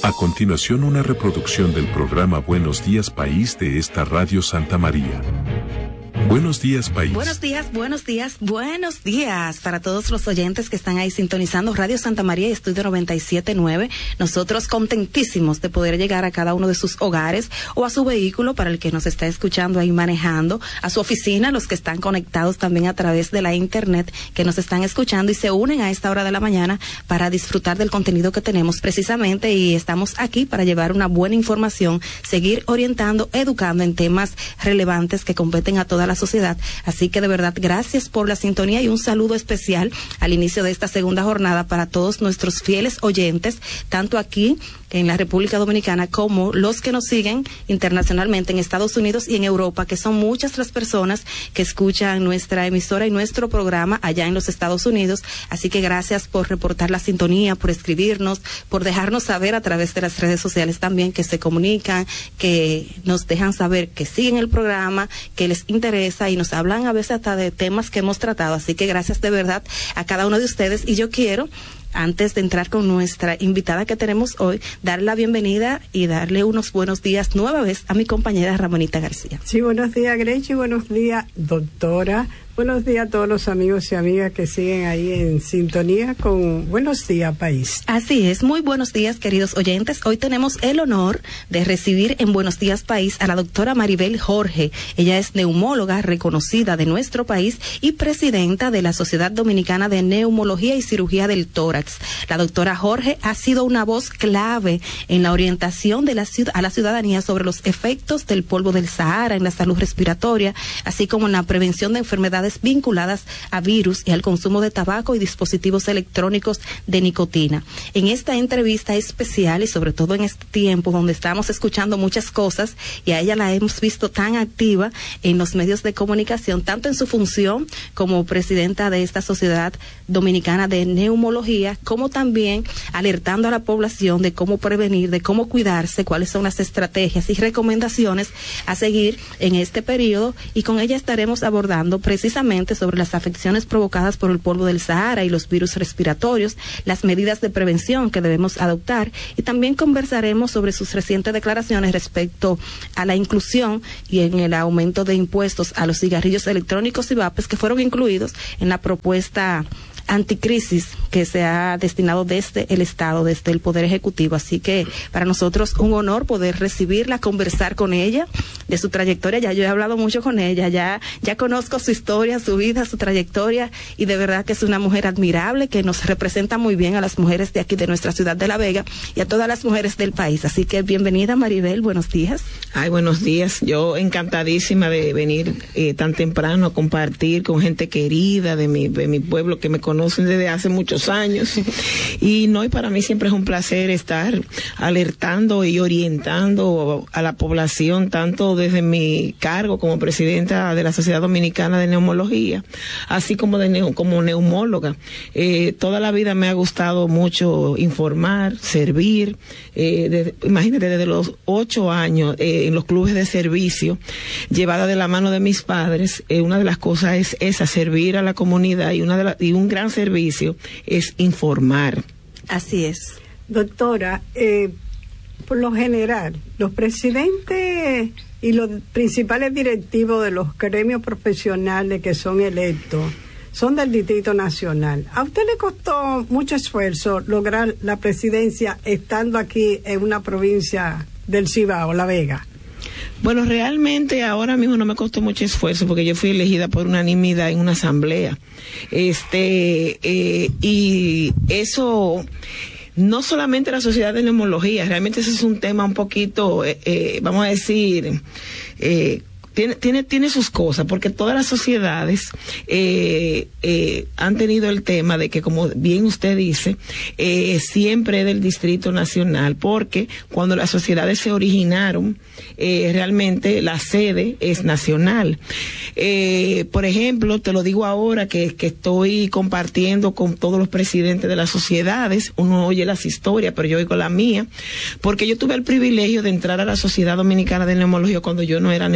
A continuación, una reproducción del programa Buenos Días País de esta Radio Santa María. Buenos días, país. Buenos días para todos los oyentes que están ahí sintonizando Radio Santa María y Estudio 97.9. Nosotros contentísimos de poder llegar a cada uno de sus hogares o a su vehículo, para el que nos está escuchando ahí manejando, a su oficina, los que están conectados también a través de la internet, que nos están escuchando y se unen a esta hora de la mañana para disfrutar del contenido que tenemos precisamente, y estamos aquí para llevar una buena información, seguir orientando, educando en temas relevantes que competen a toda la sociedad. Así que de verdad, gracias por la sintonía y un saludo especial al inicio de esta segunda jornada para todos nuestros fieles oyentes, tanto aquí en la República Dominicana como los que nos siguen internacionalmente en Estados Unidos y en Europa, que son muchas las personas que escuchan nuestra emisora y nuestro programa allá en los Estados Unidos. Así que gracias por reportar la sintonía, por escribirnos, por dejarnos saber a través de las redes sociales también que se comunican, que nos dejan saber que siguen el programa, que les interesa y nos hablan a veces hasta de temas que hemos tratado. Así que gracias de verdad a cada uno de ustedes, y yo quiero, antes de entrar con nuestra invitada que tenemos hoy, darle la bienvenida y darle unos buenos días nueva vez a mi compañera Ramonita García. Sí, buenos días, Grechi, buenos días, doctora. Buenos días a todos los amigos y amigas que siguen ahí en sintonía con Buenos Días País. Así es, muy buenos días, queridos oyentes. Hoy tenemos el honor de recibir en Buenos Días País a la doctora Maribel Jorge. Ella es neumóloga reconocida de nuestro país y presidenta de la Sociedad Dominicana de Neumología y Cirugía del Tórax. La doctora Jorge ha sido una voz clave en la orientación de a la ciudadanía sobre los efectos del polvo del Sahara en la salud respiratoria, así como en la prevención de enfermedades vinculadas a virus y al consumo de tabaco y dispositivos electrónicos de nicotina. En esta entrevista especial, y sobre todo en este tiempo donde estamos escuchando muchas cosas, y a ella la hemos visto tan activa en los medios de comunicación, tanto en su función como presidenta de esta Sociedad Dominicana de Neumología, como también alertando a la población de cómo prevenir, de cómo cuidarse, cuáles son las estrategias y recomendaciones a seguir en este periodo, y con ella estaremos abordando precisamente sobre las afecciones provocadas por el polvo del Sahara y los virus respiratorios, las medidas de prevención que debemos adoptar, y también conversaremos sobre sus recientes declaraciones respecto a la inclusión y en el aumento de impuestos a los cigarrillos electrónicos y vapes, que fueron incluidos en la propuesta anticrisis que se ha destinado desde el Estado, desde el Poder Ejecutivo. Así que para nosotros un honor poder recibirla, conversar con ella de su trayectoria. Ya yo he hablado mucho con ella, ya conozco su historia, su vida, su trayectoria, y de verdad que es una mujer admirable que nos representa muy bien a las mujeres de aquí, de nuestra ciudad de La Vega, y a todas las mujeres del país. Así que bienvenida, Maribel, buenos días. Ay, buenos días. Yo encantadísima de venir tan temprano a compartir con gente querida de mi pueblo, que me conocen desde hace muchos años, y para mí siempre es un placer estar alertando y orientando a la población, tanto desde mi cargo como presidenta de la Sociedad Dominicana de Neumología, así como como neumóloga. Toda la vida me ha gustado mucho informar, servir. Imagínate, desde los 8 años en los clubes de servicio, llevada de la mano de mis padres. Una de las cosas es esa, servir a la comunidad, y un gran servicio es informar. Así es. Doctora, por lo general, los presidentes y los principales directivos de los gremios profesionales que son electos son del Distrito Nacional. ¿A usted le costó mucho esfuerzo lograr la presidencia estando aquí en una provincia del Cibao, La Vega? Bueno, realmente ahora mismo no me costó mucho esfuerzo, porque yo fui elegida por unanimidad en una asamblea. Y eso, no solamente la Sociedad de Neumología, realmente ese es un tema un poquito, vamos a decir, tiene sus cosas, porque todas las sociedades han tenido el tema de que, como bien usted dice, siempre es del Distrito Nacional, porque cuando las sociedades se originaron, realmente la sede es nacional. Por ejemplo, te lo digo ahora que estoy compartiendo con todos los presidentes de las sociedades. Uno oye las historias, pero yo oigo la mía, porque yo tuve el privilegio de entrar a la Sociedad Dominicana de Neumología cuando yo no era neumólogo.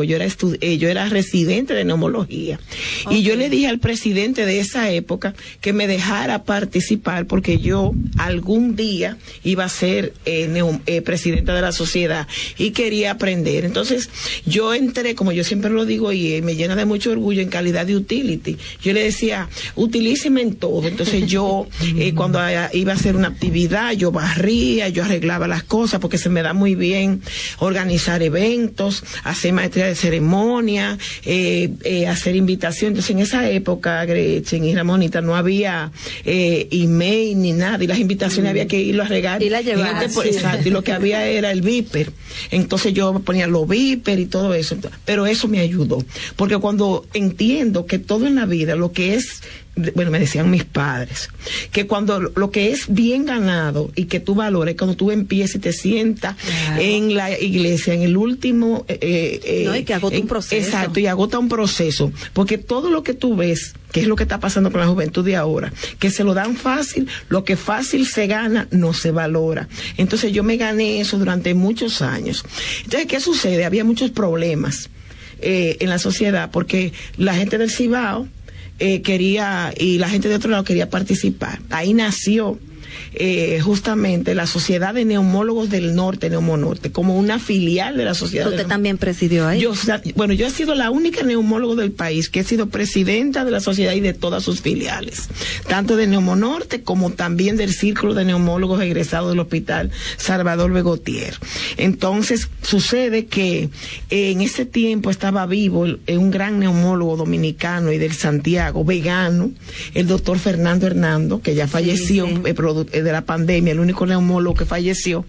yo era residente de neumología. Okay. Y yo le dije al presidente de esa época que me dejara participar porque yo algún día iba a ser presidenta de la sociedad y quería aprender. Entonces yo entré, como yo siempre lo digo y me llena de mucho orgullo, en calidad de utility. Yo le decía, utilíceme en todo. Entonces yo cuando iba a hacer una actividad, yo barría, yo arreglaba las cosas porque se me da muy bien organizar eventos, hacer maestría de ceremonia, hacer invitación. Entonces en esa época, Gretchen y Ramonita, no había email ni nada, y las invitaciones había que irlo a regar y la llevar, exacto, y lo que había era el beeper. Entonces yo ponía los beeper y todo eso, pero eso me ayudó, porque cuando entiendo que todo en la vida, lo que es, bueno, me decían mis padres, que cuando lo que es bien ganado y que tú valores, cuando tú empiezas y te sientas en la iglesia, en el último... no, y que agota un proceso. Exacto, y agota un proceso, porque todo lo que tú ves, que es lo que está pasando con la juventud de ahora, que se lo dan fácil, lo que fácil se gana, no se valora. Entonces yo me gané eso durante muchos años. Entonces, ¿qué sucede? Había muchos problemas en la sociedad, porque la gente del Cibao quería, y la gente de otro lado quería participar. Ahí nació justamente la Sociedad de Neumólogos del Norte, Neumonorte, como una filial de la sociedad. ¿Usted también presidió ahí? Yo he sido la única neumólogo del país que he sido presidenta de la sociedad y de todas sus filiales, tanto de Neumonorte como también del Círculo de Neumólogos egresados del Hospital Salvador Begotier. Entonces, sucede que en ese tiempo estaba vivo un gran neumólogo dominicano y del Santiago, vegano, el doctor Fernando Hernando, que ya falleció, de la pandemia, el único neumólogo que falleció,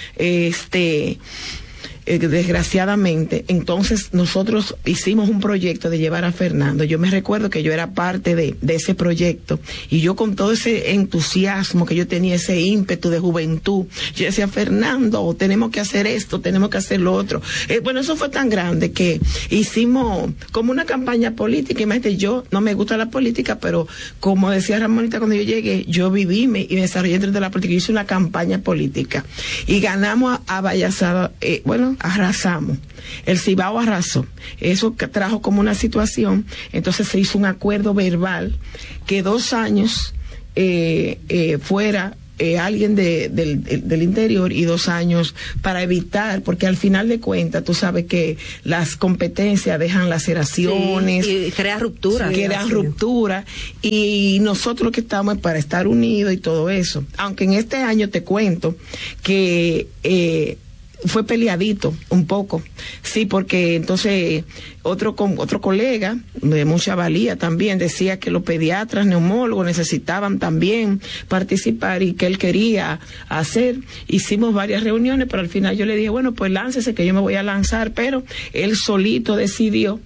desgraciadamente. Entonces nosotros hicimos un proyecto de llevar a Fernando. Yo me recuerdo que yo era parte de ese proyecto, y yo con todo ese entusiasmo que yo tenía, ese ímpetu de juventud, yo decía, Fernando, tenemos que hacer esto, tenemos que hacer lo otro. Bueno, eso fue tan grande que hicimos como una campaña política. Imagínate, yo no me gusta la política, pero como decía Ramonita, cuando yo llegué, yo viví y me desarrollé dentro de la política. Yo hice una campaña política y ganamos a Vallazada, arrasamos. El Cibao arrasó. Eso trajo como una situación. Entonces se hizo un acuerdo verbal que 2 años fuera alguien del interior y 2 años para evitar, porque al final de cuentas tú sabes que las competencias dejan laceraciones, sí, y crea ruptura. Crean ruptura, y nosotros lo que estamos es para estar unidos y todo eso. Aunque en este año te cuento que fue peleadito un poco, sí, porque entonces otro colega de mucha valía también decía que los pediatras neumólogos necesitaban también participar y que él quería hacer. Hicimos varias reuniones, pero al final yo le dije, bueno, pues láncese, que yo me voy a lanzar, pero él solito decidió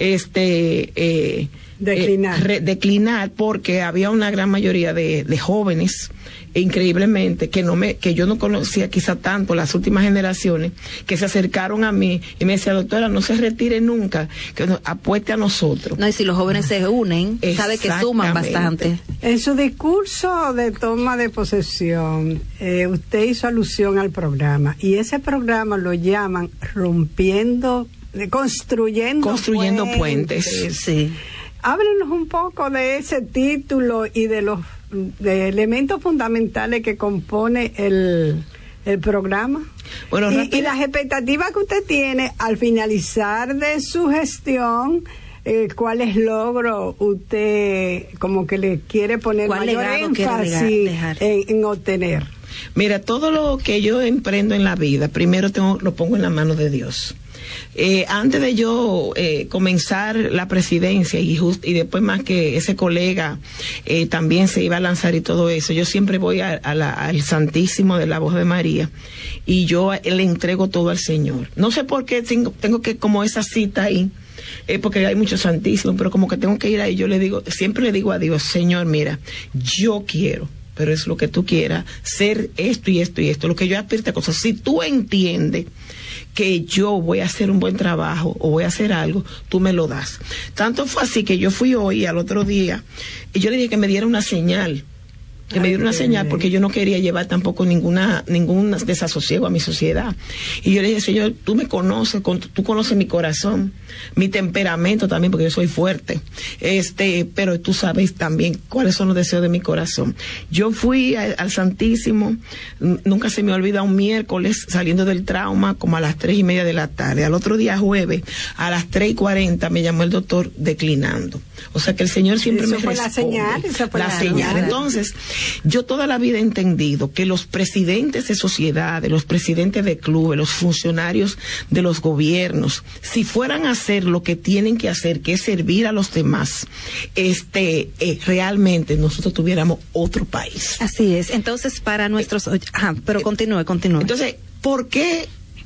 declinar, porque había una gran mayoría de jóvenes, increíblemente, que yo no conocía quizá tanto, las últimas generaciones, que se acercaron a mí y me decía, doctora, no se retire nunca, que apueste a nosotros. No, y si los jóvenes se unen, sabe que suman bastante. En su discurso de toma de posesión, usted hizo alusión al programa, y ese programa lo llaman Construyendo Puentes. Sí. Háblenos un poco de ese título y de los elementos fundamentales que compone el programa. Bueno, y las expectativas que usted tiene al finalizar de su gestión, ¿cuáles logros usted como que le quiere poner mayor énfasis en obtener? Mira, todo lo que yo emprendo en la vida, primero lo pongo en la mano de Dios. Antes de yo comenzar la presidencia y después más que ese colega también se iba a lanzar y todo eso, yo siempre voy al Santísimo de la Voz de María y yo le entrego todo al Señor. No sé por qué tengo que como esa cita ahí, porque hay muchos santísimos, pero como que tengo que ir ahí. Yo siempre le digo a Dios, Señor, mira, yo quiero, pero es lo que tú quieras, ser esto y esto y esto, lo que yo aspiro a esta cosa. Si tú entiendes que yo voy a hacer un buen trabajo o voy a hacer algo, tú me lo das. Tanto fue así que yo fui hoy, al otro día, y yo le dije que me diera una señal que me dieron una señal, porque yo no quería llevar tampoco ningún desasosiego a mi sociedad. Y yo le dije, Señor, tú me conoces, tú conoces mi corazón, mi temperamento también, porque yo soy fuerte, pero tú sabes también cuáles son los deseos de mi corazón. Yo fui al Santísimo, nunca se me olvida, un miércoles saliendo del trauma, como a las 3:30 de la tarde. Al otro día, jueves, a las 3:40 me llamó el doctor declinando. O sea que el Señor siempre me responde. Esa fue la señal. Entonces, yo toda la vida he entendido que los presidentes de sociedades, los presidentes de clubes, los funcionarios de los gobiernos, si fueran a hacer lo que tienen que hacer, que es servir a los demás, realmente nosotros tuviéramos otro país. Así es. Entonces, para nuestros... pero continúe. Entonces, ¿por qué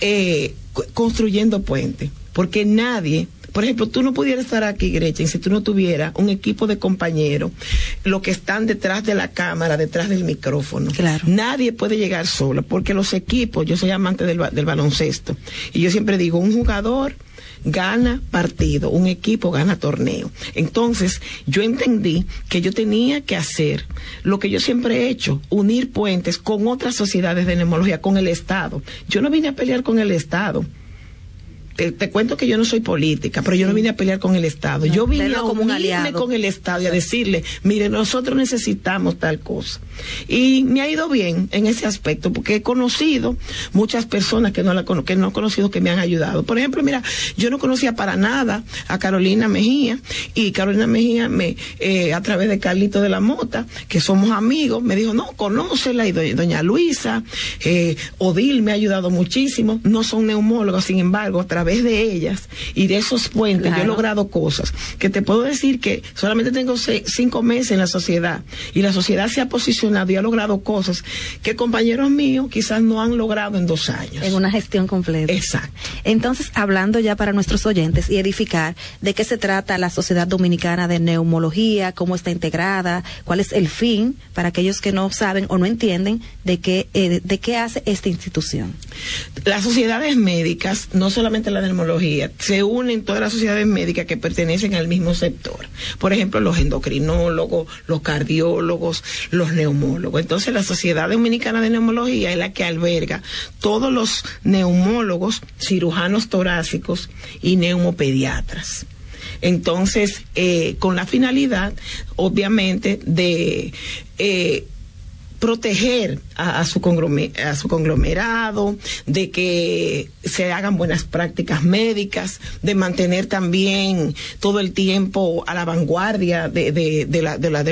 construyendo puentes? Porque nadie... Por ejemplo, tú no pudieras estar aquí, Gretchen, si tú no tuvieras un equipo de compañeros, los que están detrás de la cámara, detrás del micrófono. Claro. Nadie puede llegar solo, porque los equipos, yo soy amante del baloncesto, y yo siempre digo, un jugador gana partido, un equipo gana torneo. Entonces, yo entendí que yo tenía que hacer lo que yo siempre he hecho, unir puentes con otras sociedades de neumología, con el Estado. Yo no vine a pelear con el Estado. Te cuento que yo no soy política, pero yo no vine a pelear con el Estado. Yo vine a unirme con el Estado y a decirle, mire, nosotros necesitamos tal cosa. Y me ha ido bien en ese aspecto, porque he conocido muchas personas que no he conocido, que me han ayudado. Por ejemplo, mira, yo no conocía para nada a Carolina Mejía, y Carolina Mejía a través de Carlito de la Mota, que somos amigos, me dijo, no, conócela, y doña Luisa, Odil me ha ayudado muchísimo. No son neumólogos, sin embargo, a través de ellas y de esos puentes, claro, yo he logrado cosas que te puedo decir que solamente tengo 5 meses en la sociedad, y la sociedad se ha posicionado y ha logrado cosas que compañeros míos quizás no han logrado en 2 años. En una gestión completa. Exacto. Entonces, hablando ya para nuestros oyentes y edificar, ¿de qué se trata la Sociedad Dominicana de Neumología? ¿Cómo está integrada? ¿Cuál es el fin para aquellos que no saben o no entienden de qué hace esta institución? Las sociedades médicas, no solamente la neumología, se unen todas las sociedades médicas que pertenecen al mismo sector. Por ejemplo, los endocrinólogos, los cardiólogos, los neumólogos. Entonces, la Sociedad Dominicana de Neumología es la que alberga todos los neumólogos, cirujanos torácicos y neumopediatras. Entonces, con la finalidad, obviamente, de proteger a su conglomerado, de que se hagan buenas prácticas médicas, de mantener también todo el tiempo a la vanguardia de